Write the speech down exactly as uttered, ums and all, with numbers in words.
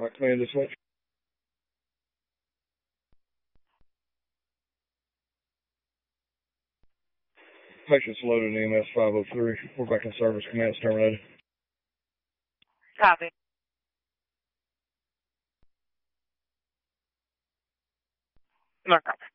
All right, command dispatch. Patient's loaded in E M S five oh three. We're back in service. Command's terminated. Copy. No copy.